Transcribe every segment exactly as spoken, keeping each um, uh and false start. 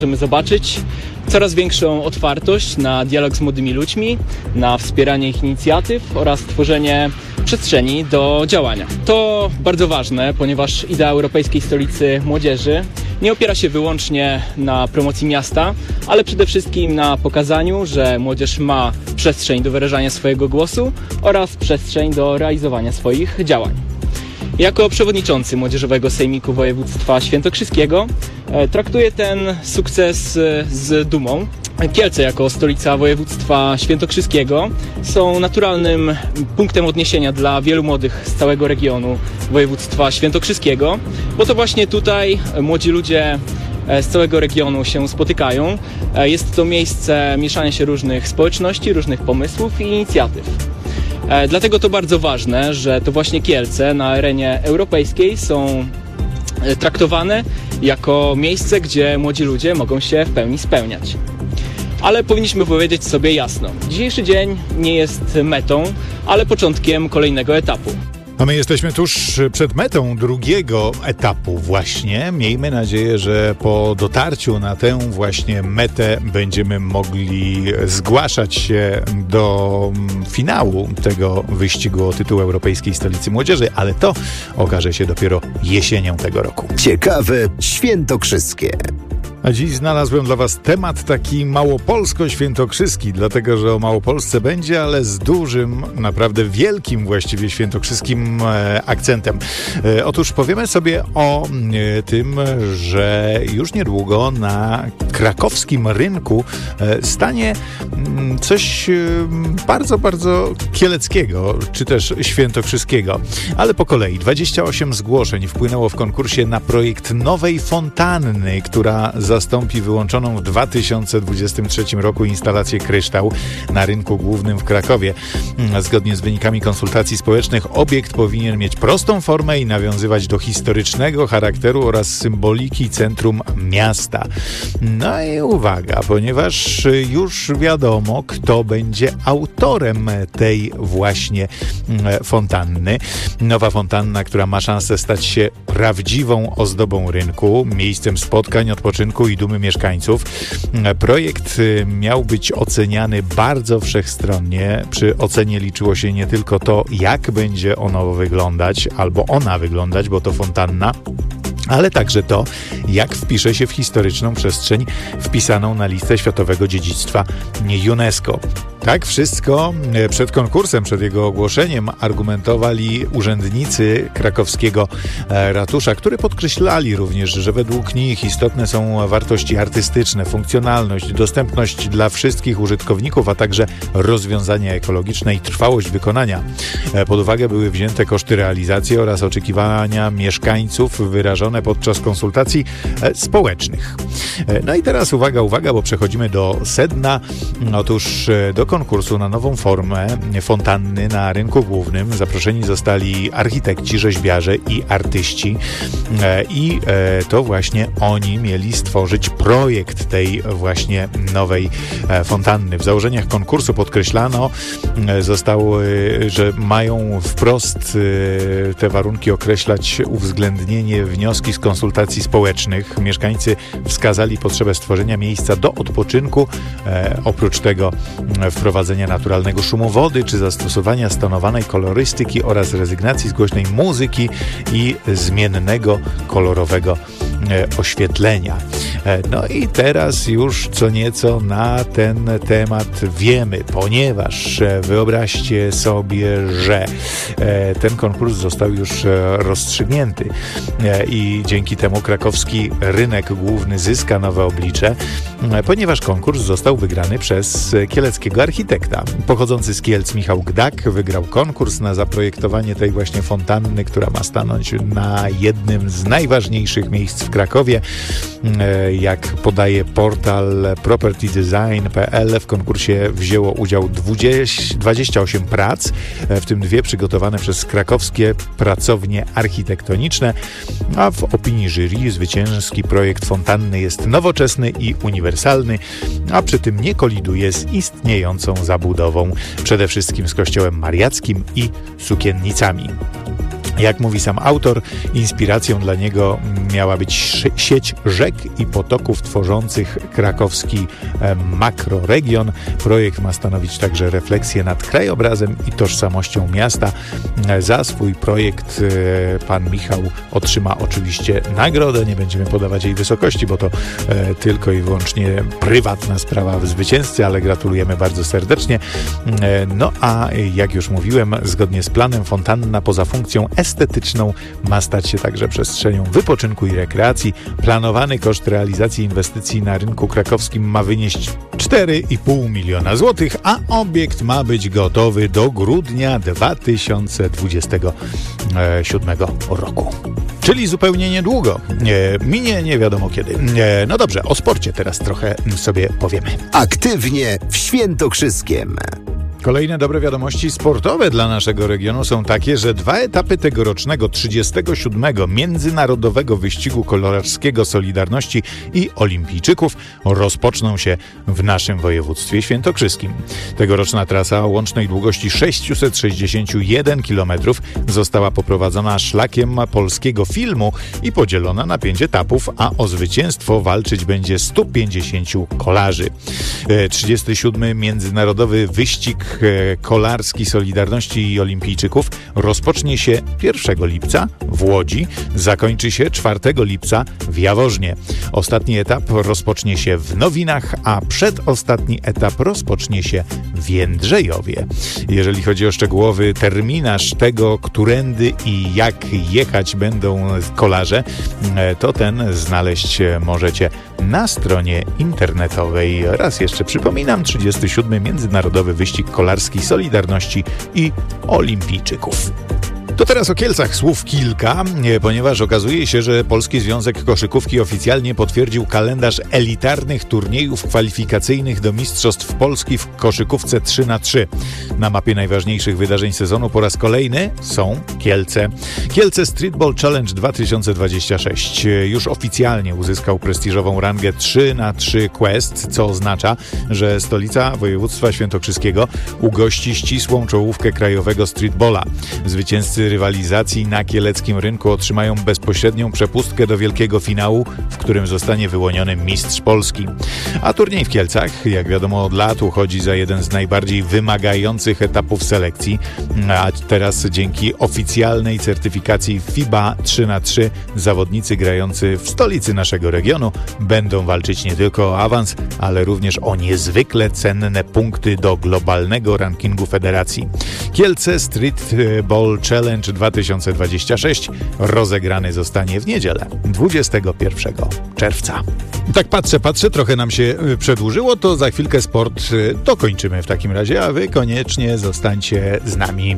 Możemy zobaczyć coraz większą otwartość na dialog z młodymi ludźmi, na wspieranie ich inicjatyw oraz tworzenie przestrzeni do działania. To bardzo ważne, ponieważ idea Europejskiej Stolicy Młodzieży nie opiera się wyłącznie na promocji miasta, ale przede wszystkim na pokazaniu, że młodzież ma przestrzeń do wyrażania swojego głosu oraz przestrzeń do realizowania swoich działań. Jako przewodniczący Młodzieżowego Sejmiku Województwa Świętokrzyskiego e, traktuję ten sukces e, z dumą. Kielce jako stolica województwa świętokrzyskiego są naturalnym punktem odniesienia dla wielu młodych z całego regionu województwa świętokrzyskiego, bo to właśnie tutaj młodzi ludzie z całego regionu się spotykają. Jest to miejsce mieszania się różnych społeczności, różnych pomysłów i inicjatyw. Dlatego to bardzo ważne, że to właśnie Kielce na arenie europejskiej są traktowane jako miejsce, gdzie młodzi ludzie mogą się w pełni spełniać. Ale powinniśmy powiedzieć sobie jasno, dzisiejszy dzień nie jest metą, ale początkiem kolejnego etapu. A my jesteśmy tuż przed metą drugiego etapu właśnie. Miejmy nadzieję, że po dotarciu na tę właśnie metę będziemy mogli zgłaszać się do finału tego wyścigu o tytuł Europejskiej Stolicy Młodzieży, ale to okaże się dopiero jesienią tego roku. Ciekawe świętokrzyskie. A dziś znalazłem dla was temat taki małopolsko-świętokrzyski, dlatego że o Małopolsce będzie, ale z dużym, naprawdę wielkim właściwie świętokrzyskim e, akcentem. E, otóż powiemy sobie o e, tym, że już niedługo na krakowskim rynku e, stanie m, coś e, bardzo, bardzo kieleckiego, czy też świętokrzyskiego. Ale po kolei dwadzieścia osiem zgłoszeń wpłynęło w konkursie na projekt nowej fontanny, która zastąpi wyłączoną w dwa tysiące dwudziestym trzecim roku instalację Kryształ na rynku głównym w Krakowie. Zgodnie z wynikami konsultacji społecznych obiekt powinien mieć prostą formę i nawiązywać do historycznego charakteru oraz symboliki centrum miasta. No i uwaga, ponieważ już wiadomo, kto będzie autorem tej właśnie fontanny. Nowa fontanna, która ma szansę stać się prawdziwą ozdobą rynku, miejscem spotkań, odpoczynku i dumy mieszkańców. Projekt miał być oceniany bardzo wszechstronnie. Przy ocenie liczyło się nie tylko to, jak będzie ono wyglądać, albo ona wyglądać, bo to fontanna, ale także to, jak wpisze się w historyczną przestrzeń wpisaną na listę Światowego Dziedzictwa UNESCO. Tak wszystko przed konkursem, przed jego ogłoszeniem argumentowali urzędnicy krakowskiego ratusza, którzy podkreślali również, że według nich istotne są wartości artystyczne, funkcjonalność, dostępność dla wszystkich użytkowników, a także rozwiązania ekologiczne i trwałość wykonania. Pod uwagę były wzięte koszty realizacji oraz oczekiwania mieszkańców wyrażone podczas konsultacji społecznych. No i teraz uwaga, uwaga, bo przechodzimy do sedna. Otóż do konkursu na nową formę fontanny na rynku głównym zaproszeni zostali architekci, rzeźbiarze i artyści i to właśnie oni mieli stworzyć projekt tej właśnie nowej fontanny. W założeniach konkursu podkreślano zostało, że mają wprost te warunki określać uwzględnienie wnioski z konsultacji społecznych. Mieszkańcy wskazali potrzebę stworzenia miejsca do odpoczynku, oprócz tego wprowadzenia naturalnego szumu wody, czy zastosowania stonowanej kolorystyki oraz rezygnacji z głośnej muzyki i zmiennego kolorowego oświetlenia. No i teraz już co nieco na ten temat wiemy, ponieważ wyobraźcie sobie, że ten konkurs został już rozstrzygnięty i dzięki temu krakowski rynek główny zyska nowe oblicze, ponieważ konkurs został wygrany przez kieleckiego architekta. Pochodzący z Kielc Michał Gdak wygrał konkurs na zaprojektowanie tej właśnie fontanny, która ma stanąć na jednym z najważniejszych miejsc w Krakowie. Jak podaje portal property design kropka p l, w konkursie wzięło udział dwadzieścia osiem prac, w tym dwie przygotowane przez krakowskie pracownie architektoniczne, a w opinii jury zwycięski projekt fontanny jest nowoczesny i uniwersalny, a przy tym nie koliduje z istniejącą zabudową, przede wszystkim z kościołem mariackim i sukiennicami. Jak mówi sam autor, inspiracją dla niego miała być sieć rzek i potoków tworzących krakowski makroregion. Projekt ma stanowić także refleksję nad krajobrazem i tożsamością miasta. Za swój projekt pan Michał otrzyma oczywiście nagrodę. Nie będziemy podawać jej wysokości, bo to tylko i wyłącznie prywatna sprawa zwycięzcy, ale gratulujemy bardzo serdecznie. No a jak już mówiłem, zgodnie z planem fontanna poza funkcją estetyczną ma stać się także przestrzenią wypoczynku i rekreacji. Planowany koszt realizacji inwestycji na rynku krakowskim ma wynieść cztery i pół miliona złotych, a obiekt ma być gotowy do grudnia dwa tysiące dwudziestego siódmego roku. Czyli zupełnie niedługo. E, minie nie wiadomo kiedy. E, no dobrze, o sporcie teraz trochę sobie powiemy. Aktywnie w Świętokrzyskiem. Kolejne dobre wiadomości sportowe dla naszego regionu są takie, że dwa etapy tegorocznego trzydziestego siódmego Międzynarodowego Wyścigu Kolarskiego Solidarności i Olimpijczyków rozpoczną się w naszym województwie świętokrzyskim. Tegoroczna trasa o łącznej długości sześćset sześćdziesiąt jeden kilometrów została poprowadzona szlakiem polskiego filmu i podzielona na pięć etapów, a o zwycięstwo walczyć będzie stu pięćdziesięciu kolarzy. trzydziesty siódmy Międzynarodowy Wyścig Kolarski Solidarności i Olimpijczyków rozpocznie się pierwszego lipca w Łodzi, zakończy się czwartego lipca w Jaworznie. Ostatni etap rozpocznie się w Nowinach, a przedostatni etap rozpocznie się w Jędrzejowie. Jeżeli chodzi o szczegółowy terminarz tego, którędy i jak jechać będą kolarze, to ten znaleźć możecie na stronie internetowej. Raz jeszcze przypominam, trzydziesty siódmy Międzynarodowy Wyścig Kolarski Solidarności i Olimpijczyków. To teraz o Kielcach słów kilka, ponieważ okazuje się, że Polski Związek Koszykówki oficjalnie potwierdził kalendarz elitarnych turniejów kwalifikacyjnych do Mistrzostw Polski w koszykówce trzy na trzy. Na mapie najważniejszych wydarzeń sezonu po raz kolejny są Kielce. Kielce Streetball Challenge dwa tysiące dwadzieścia sześć już oficjalnie uzyskał prestiżową rangę trzy na trzy Quest, co oznacza, że stolica województwa świętokrzyskiego ugości ścisłą czołówkę krajowego streetballa. Zwycięzcy rywalizacji na kieleckim rynku otrzymają bezpośrednią przepustkę do wielkiego finału, w którym zostanie wyłoniony mistrz Polski. A turniej w Kielcach, jak wiadomo, od lat uchodzi za jeden z najbardziej wymagających etapów selekcji, a teraz dzięki oficjalnej certyfikacji FIBA trzy na trzy zawodnicy grający w stolicy naszego regionu będą walczyć nie tylko o awans, ale również o niezwykle cenne punkty do globalnego rankingu federacji. Kielce Streetball Challenge dwa tysiące dwadzieścia sześć rozegrany zostanie w niedzielę, dwudziestego pierwszego czerwca. Tak patrzę, patrzę, trochę nam się przedłużyło, to za chwilkę sport dokończymy w takim razie, a wy koniecznie zostańcie z nami.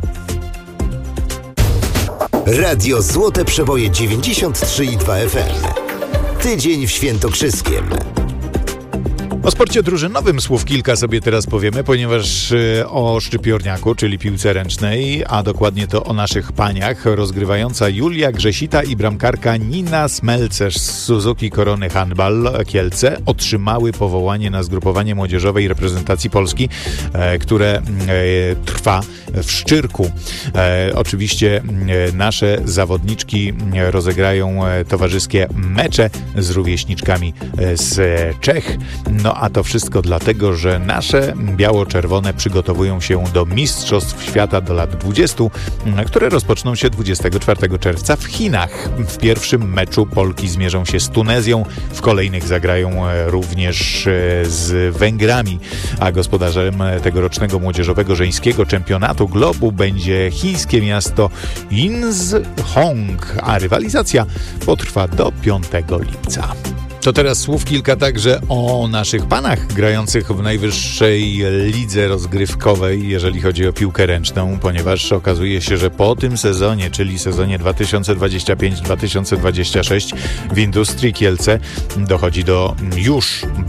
Radio Złote Przeboje dziewięćdziesiąt trzy i dwa F M. Tydzień w Świętokrzyskiem. O sporcie drużynowym słów kilka sobie teraz powiemy, ponieważ y, o szczypiorniaku, czyli piłce ręcznej, a dokładnie to o naszych paniach, rozgrywająca Julia Grzesita i bramkarka Nina Smelcerz z Suzuki Korony Handball Kielce otrzymały powołanie na zgrupowanie młodzieżowej reprezentacji Polski, e, które e, trwa w Szczyrku. E, oczywiście e, nasze zawodniczki rozegrają e, towarzyskie mecze z rówieśniczkami e, z Czech. No a to wszystko dlatego, że nasze biało-czerwone przygotowują się do Mistrzostw Świata do lat dwudziestu, które rozpoczną się dwudziestego czwartego czerwca w Chinach. W pierwszym meczu Polki zmierzą się z Tunezją, w kolejnych zagrają również z Węgrami, a gospodarzem tegorocznego młodzieżowego żeńskiego czempionatu globu będzie chińskie miasto Inzhong, a rywalizacja potrwa do piątego lipca. To teraz słów kilka także o naszych panach grających w najwyższej lidze rozgrywkowej, jeżeli chodzi o piłkę ręczną, ponieważ okazuje się, że po tym sezonie, czyli sezonie dwa tysiące dwudziestym piątym dwa tysiące dwudziestym szóstym w Industrii Kielce dochodzi do już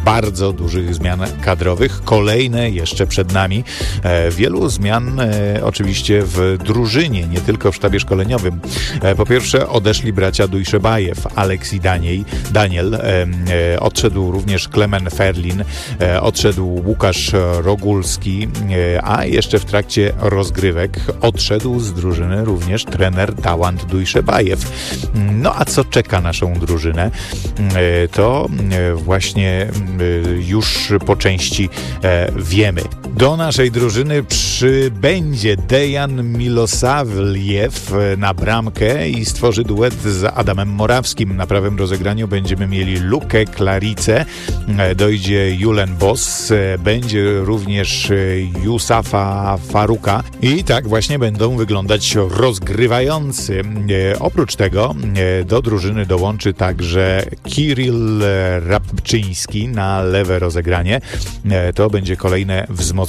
bardzo dużych zmian kadrowych. Kolejne jeszcze przed nami. E, wielu zmian e, oczywiście w drużynie, nie tylko w sztabie szkoleniowym. E, po pierwsze odeszli bracia Dujszebajew, Aleks i Daniel. Daniel e, e, odszedł również Klemen Ferlin, e, odszedł Łukasz Rogulski, e, a jeszcze w trakcie rozgrywek odszedł z drużyny również trener Dałant Dujszebajew. No a co czeka naszą drużynę? E, to e, właśnie e, już po części e, wiemy. Do naszej drużyny przybędzie Dejan Milosavljew na bramkę i stworzy duet z Adamem Morawskim. Na prawym rozegraniu będziemy mieli Lukę Klaricę, dojdzie Julen Boss, będzie również Yusafa Faruka i tak właśnie będą wyglądać rozgrywający. Oprócz tego do drużyny dołączy także Kirill Rabczyński na lewe rozegranie. To będzie kolejne wzmocnienie.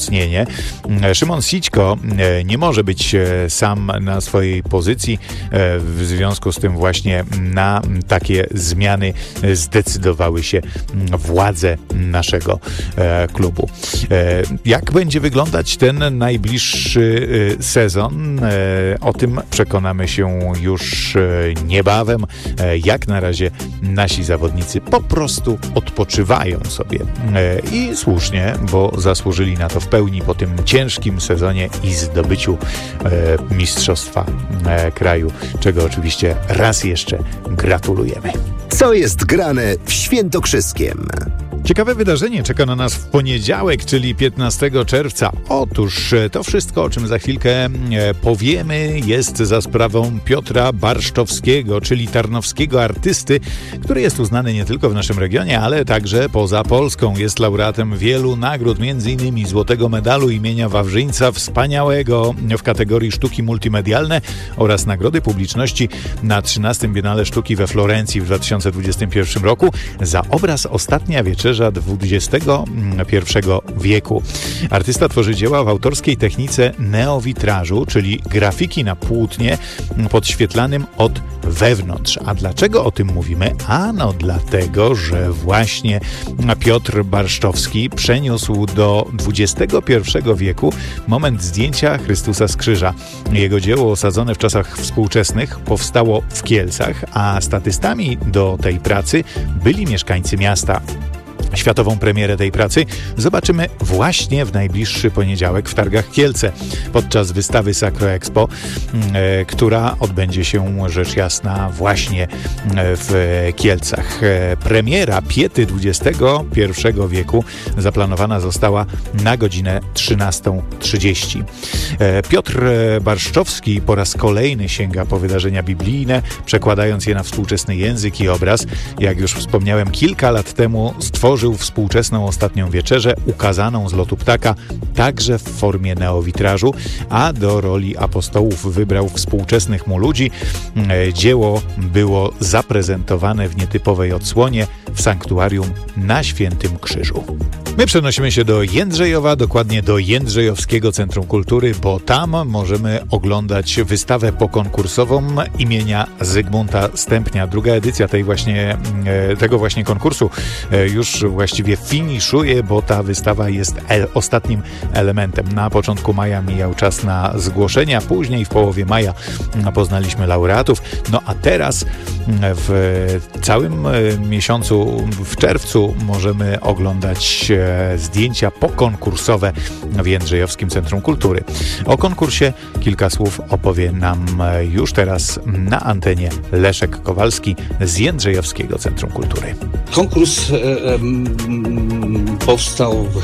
Szymon Sićko nie może być sam na swojej pozycji, w związku z tym właśnie na takie zmiany zdecydowały się władze naszego klubu. Jak będzie wyglądać ten najbliższy sezon? O tym przekonamy się już niebawem. Jak na razie nasi zawodnicy po prostu odpoczywają sobie i słusznie, bo zasłużyli na to w pełni po tym ciężkim sezonie i zdobyciu e, mistrzostwa e, kraju, czego oczywiście raz jeszcze gratulujemy. Co jest grane w Świętokrzyskiem? Ciekawe wydarzenie czeka na nas w poniedziałek, czyli piętnastego czerwca. Otóż to wszystko, o czym za chwilkę powiemy, jest za sprawą Piotra Barszczowskiego, czyli tarnowskiego artysty, który jest uznany nie tylko w naszym regionie, ale także poza Polską. Jest laureatem wielu nagród, między innymi Złotego Medalu imienia Wawrzyńca Wspaniałego w kategorii sztuki multimedialne oraz Nagrody Publiczności na trzynastym Biennale Sztuki we Florencji w dwa tysiące dwudziestym pierwszym roku za obraz Ostatnia Wieczerza dwudziestego pierwszego wieku. Artysta tworzy dzieła w autorskiej technice neowitrażu, czyli grafiki na płótnie podświetlanym od wewnątrz. A dlaczego o tym mówimy? Ano dlatego, że właśnie Piotr Barszczowski przeniósł do dwudziestego pierwszego wieku moment zdjęcia Chrystusa z krzyża. Jego dzieło osadzone w czasach współczesnych powstało w Kielcach, a statystami do tej pracy byli mieszkańcy miasta. Światową premierę tej pracy zobaczymy właśnie w najbliższy poniedziałek w Targach Kielce podczas wystawy Sacro Expo, e, która odbędzie się rzecz jasna właśnie w Kielcach. E, premiera Piety dwudziestego pierwszego wieku zaplanowana została na godzinę trzynastą trzydzieści. E, Piotr Barszczowski po raz kolejny sięga po wydarzenia biblijne, przekładając je na współczesny język i obraz. Jak już wspomniałem, kilka lat temu stworzył współczesną Ostatnią Wieczerzę, ukazaną z lotu ptaka, także w formie neowitrażu, a do roli apostołów wybrał współczesnych mu ludzi. Dzieło było zaprezentowane w nietypowej odsłonie w sanktuarium na Świętym Krzyżu. My przenosimy się do Jędrzejowa, dokładnie do Jędrzejowskiego Centrum Kultury, bo tam możemy oglądać wystawę pokonkursową imienia Zygmunta Stępnia. Druga edycja tej właśnie, tego właśnie konkursu już właściwie finiszuje, bo ta wystawa jest el- ostatnim elementem. Na początku maja mijał czas na zgłoszenia, później w połowie maja poznaliśmy laureatów. No a teraz w całym miesiącu, w czerwcu możemy oglądać zdjęcia pokonkursowe w Jędrzejowskim Centrum Kultury. O konkursie kilka słów opowie nam już teraz na antenie Leszek Kowalski z Jędrzejowskiego Centrum Kultury. Konkurs e, e, powstał w,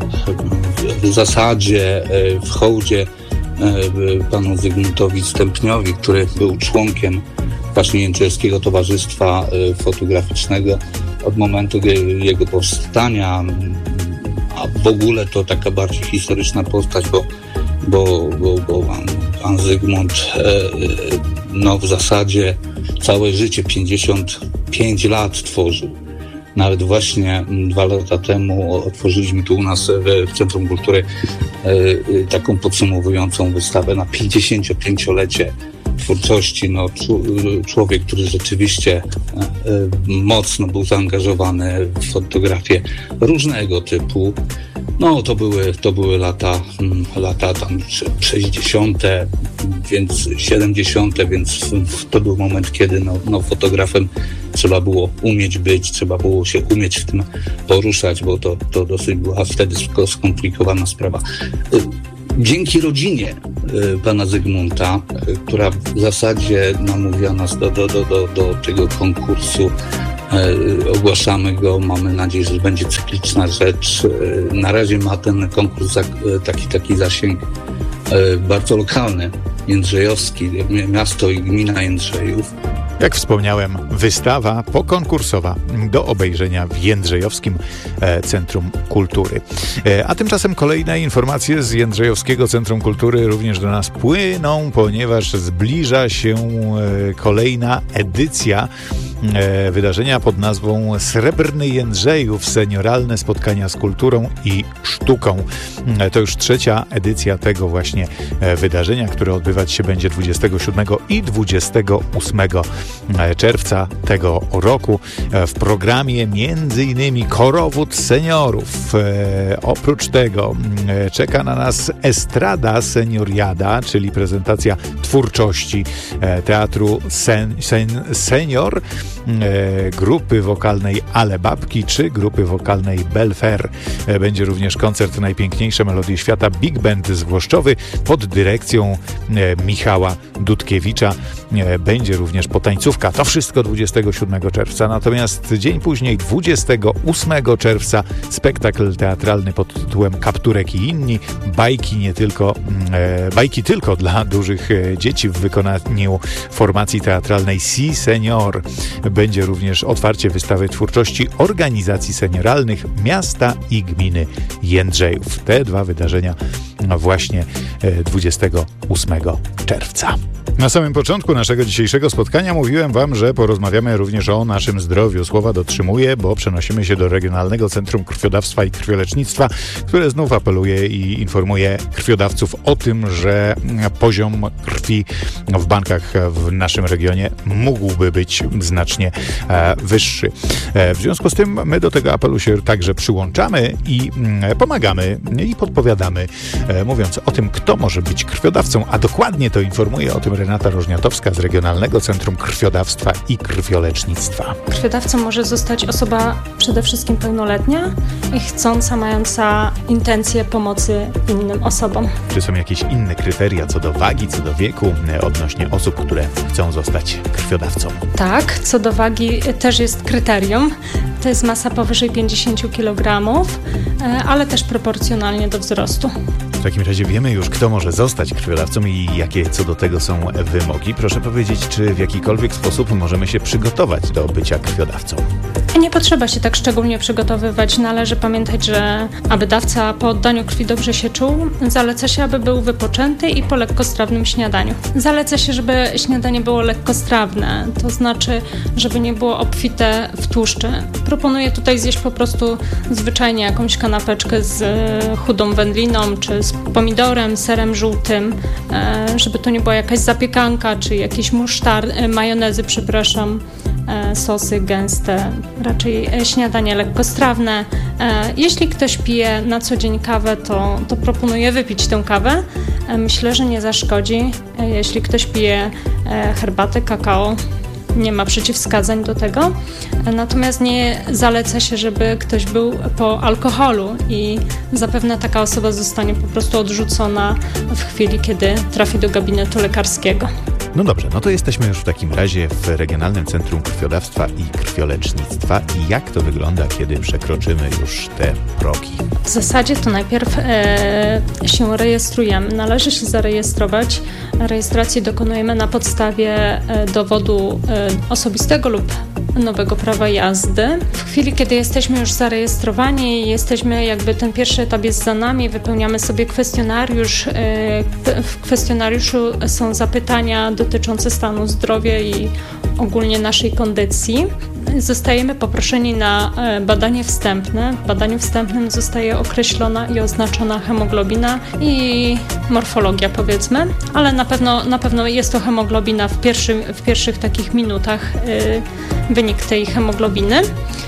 w, w zasadzie e, w hołdzie e, panu Zygmuntowi Stępniowi, który był członkiem właśnie Jędrzejowskiego Towarzystwa e, Fotograficznego od momentu jego powstania, a w ogóle to taka bardziej historyczna postać, bo, bo, bo, bo pan, pan Zygmunt e, no w zasadzie całe życie, pięćdziesiąt pięć lat tworzył. Nawet właśnie dwa lata temu otworzyliśmy tu u nas w, w Centrum Kultury e, taką podsumowującą wystawę na pięćdziesięciopięciolecie twórczości. No, człowiek, który rzeczywiście mocno był zaangażowany w fotografię różnego typu. No, to były, to były lata, lata tam sześćdziesiąte, więc siedemdziesiąte, więc to był moment, kiedy no, no, fotografem trzeba było umieć być, trzeba było się umieć w tym poruszać, bo to, to dosyć była wtedy skomplikowana sprawa. Dzięki rodzinie pana Zygmunta, która w zasadzie namówiła nas do, do, do, do, do tego konkursu, ogłaszamy go, mamy nadzieję, że będzie cykliczna rzecz. Na razie ma ten konkurs taki, taki zasięg bardzo lokalny, jędrzejowski, miasto i gmina Jędrzejów. Jak wspomniałem, wystawa pokonkursowa do obejrzenia w Jędrzejowskim Centrum Kultury. A tymczasem kolejne informacje z Jędrzejowskiego Centrum Kultury również do nas płyną, ponieważ zbliża się kolejna edycja wydarzenia pod nazwą Srebrny Jędrzejów – senioralne spotkania z kulturą i sztuką. To już trzecia edycja tego właśnie wydarzenia, które odbywać się będzie dwudziestego siódmego i dwudziestego ósmego czerwca tego roku. W programie między innymi Korowód Seniorów. Oprócz tego czeka na nas Estrada Senioriada, czyli prezentacja twórczości teatru sen, sen, Senior, grupy wokalnej Ale Babki czy grupy wokalnej Belfer. Będzie również koncert Najpiękniejsze melodie świata Big Band z Włoszczowy pod dyrekcją Michała Dudkiewicza. Będzie również potańcówka. To wszystko dwudziestego siódmego czerwca. Natomiast dzień później, dwudziestego ósmego czerwca, spektakl teatralny pod tytułem Kapturek i inni. Bajki nie tylko, e, bajki tylko dla dużych dzieci w wykonaniu formacji teatralnej Si Senior. Będzie również otwarcie wystawy twórczości organizacji senioralnych miasta i gminy Jędrzejów. Te dwa wydarzenia właśnie dwudziestego ósmego czerwca. Na samym początku naszego dzisiejszego spotkania mówiłem wam, że porozmawiamy również o naszym zdrowiu. Słowa dotrzymuję, bo przenosimy się do Regionalnego Centrum Krwiodawstwa i Krwiolecznictwa, które znów apeluje i informuje krwiodawców o tym, że poziom krwi w bankach w naszym regionie mógłby być znacznie e, wyższy. E, w związku z tym my do tego apelu się także przyłączamy i e, pomagamy i podpowiadamy, e, mówiąc o tym, kto może być krwiodawcą, a dokładnie to informuje o tym Renata Rożniatowska z Regionalnego Centrum Krwiodawstwa i Krwiolecznictwa. Krwiodawcą może zostać osoba przede wszystkim pełnoletnia i chcąca, mająca intencje pomocy innym osobom. Czy są jakieś inne kryteria co do wagi, co do wieku odnośnie osób, które chcą zostać krwiodawcą? Tak, co do wagi też jest kryterium. To jest masa powyżej pięćdziesiąt kilogramów, ale też proporcjonalnie do wzrostu. W takim razie wiemy już, kto może zostać krwiodawcą i jakie co do tego są wymogi. Proszę powiedzieć, czy w jakikolwiek sposób możemy się przygotować do bycia krwiodawcą? Nie potrzeba się tak szczególnie przygotowywać. Należy pamiętać, że aby dawca po oddaniu krwi dobrze się czuł, zaleca się, aby był wypoczęty i po lekkostrawnym śniadaniu. Zaleca się, żeby śniadanie było lekkostrawne, to znaczy, żeby nie było obfite w tłuszcze. Proponuję tutaj zjeść po prostu zwyczajnie jakąś kanapeczkę z chudą wędliną, czy z pomidorem, serem żółtym, żeby to nie była jakaś zapiekanka, czy jakieś musztar, majonezy, przepraszam, sosy gęste, raczej śniadanie lekkostrawne. Jeśli ktoś pije na co dzień kawę, to, to proponuję wypić tę kawę. Myślę, że nie zaszkodzi. Jeśli ktoś pije herbatę, kakao, nie ma przeciwwskazań do tego. Natomiast nie zaleca się, żeby ktoś był po alkoholu i zapewne taka osoba zostanie po prostu odrzucona w chwili, kiedy trafi do gabinetu lekarskiego. No dobrze, no to jesteśmy już w takim razie w Regionalnym Centrum Krwiodawstwa i Krwiolecznictwa. I jak to wygląda, kiedy przekroczymy już te progi? W zasadzie to najpierw e, się rejestrujemy. Należy się zarejestrować. Rejestracji dokonujemy na podstawie e, dowodu e, osobistego lub nowego prawa jazdy. W chwili, kiedy jesteśmy już zarejestrowani, jesteśmy jakby ten pierwszy etap jest za nami, wypełniamy sobie kwestionariusz. W kwestionariuszu są zapytania dotyczące stanu zdrowia i ogólnie naszej kondycji. Zostajemy poproszeni na badanie wstępne. W badaniu wstępnym zostaje określona i oznaczona hemoglobina i morfologia, powiedzmy, ale na pewno, na pewno jest to hemoglobina w, pierwszym, w pierwszych takich minutach, yy, wynik tej hemoglobiny.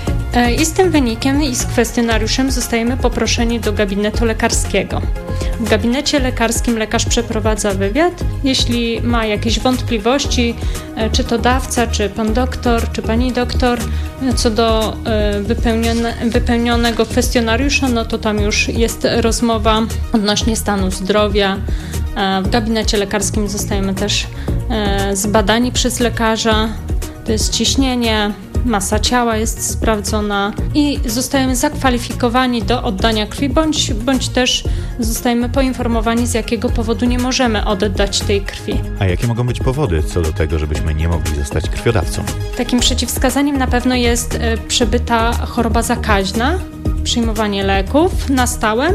I z tym wynikiem i z kwestionariuszem zostajemy poproszeni do gabinetu lekarskiego. W gabinecie lekarskim lekarz przeprowadza wywiad. Jeśli ma jakieś wątpliwości, czy to dawca, czy pan doktor, czy pani doktor, co do wypełnione, wypełnionego kwestionariusza, no to tam już jest rozmowa odnośnie stanu zdrowia. W gabinecie lekarskim zostajemy też zbadani przez lekarza. To jest ciśnienie, masa ciała jest sprawdzona i zostajemy zakwalifikowani do oddania krwi, bądź, bądź też zostajemy poinformowani, z jakiego powodu nie możemy oddać tej krwi. A jakie mogą być powody co do tego, żebyśmy nie mogli zostać krwiodawcą? Takim przeciwwskazaniem na pewno jest przebyta choroba zakaźna, przyjmowanie leków na stałe,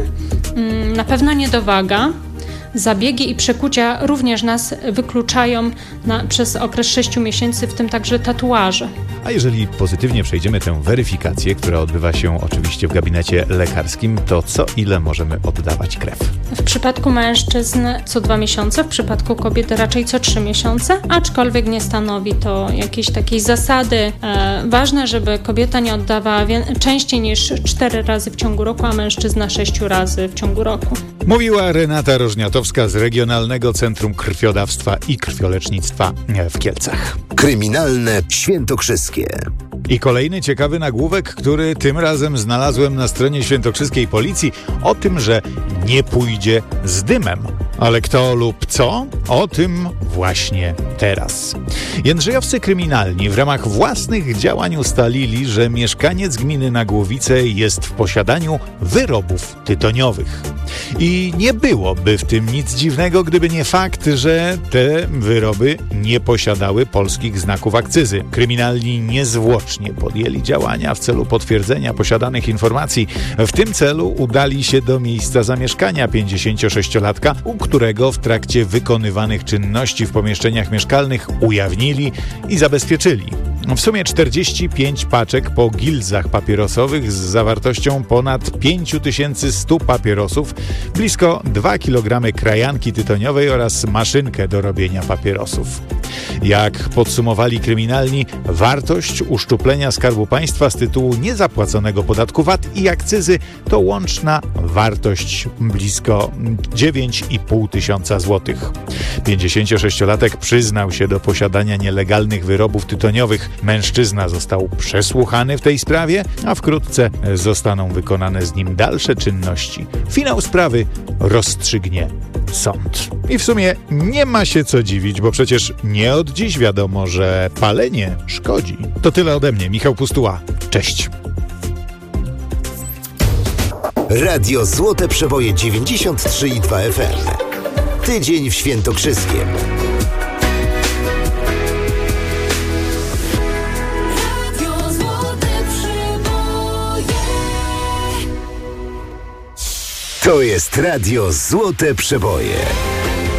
na pewno niedowaga. Zabiegi i przekucia również nas wykluczają na, przez okres sześciu miesięcy, w tym także tatuaże. A jeżeli pozytywnie przejdziemy tę weryfikację, która odbywa się oczywiście w gabinecie lekarskim, to co ile możemy oddawać krew? W przypadku mężczyzn co dwa miesiące, w przypadku kobiet raczej co trzy miesiące, aczkolwiek nie stanowi to jakiejś takiej zasady. E, ważne, żeby kobieta nie oddawała wie- częściej niż cztery razy w ciągu roku, a mężczyzna sześciu razy w ciągu roku. Mówiła Renata Rożniatowska z Regionalnego Centrum Krwiodawstwa i Krwiolecznictwa w Kielcach. Kryminalne świętokrzyskie. I kolejny ciekawy nagłówek, który tym razem znalazłem na stronie świętokrzyskiej policji, o tym, że nie pójdzie z dymem. Ale kto lub co? O tym właśnie teraz. Jędrzejowscy kryminalni w ramach własnych działań ustalili, że mieszkaniec gminy Nagłowice jest w posiadaniu wyrobów tytoniowych. I nie byłoby w tym nic dziwnego, gdyby nie fakt, że te wyroby nie posiadały polskich znaków akcyzy. Kryminalni niezwłocznie podjęli działania w celu potwierdzenia posiadanych informacji. W tym celu udali się do miejsca zamieszkania pięćdziesięciosześciolatka, u którego w trakcie wykonywanych czynności w pomieszczeniach mieszkalnych ujawnili i zabezpieczyli w sumie czterdzieści pięć paczek po gilzach papierosowych z zawartością ponad pięć tysięcy sto papierosów, blisko dwa kilogramy krajanki tytoniowej oraz maszynkę do robienia papierosów. Jak podsumowali kryminalni, wartość uszczuplenia Skarbu Państwa z tytułu niezapłaconego podatku V A T i akcyzy to łączna wartość blisko dziewięć i pół tysiąca złotych. pięćdziesięciosześciolatek przyznał się do posiadania nielegalnych wyrobów tytoniowych. Mężczyzna został przesłuchany w tej sprawie, a wkrótce zostaną wykonane z nim dalsze czynności. Finał sprawy rozstrzygnie sąd. I w sumie nie ma się co dziwić, bo przecież nie od dziś wiadomo, że palenie szkodzi. To tyle ode mnie, Michał Pustuła. Cześć. Radio Złote Przeboje dziewięćdziesiąt trzy i dwa F M. Tydzień w Świętokrzyskiem. To jest Radio Złote Przeboje.